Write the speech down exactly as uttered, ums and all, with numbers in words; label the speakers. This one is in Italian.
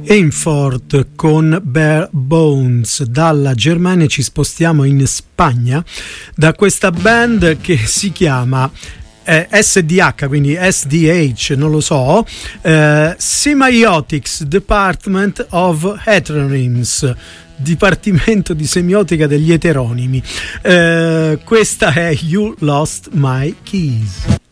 Speaker 1: Ainfort con Bare Bones. Dalla Germania ci spostiamo in Spagna da questa band che si chiama eh, S D H, quindi S D H, non lo so, eh, Semiotics Department of Heteronyms, Dipartimento di Semiotica degli Eteronimi. Eh, questa è You Lost My Keys.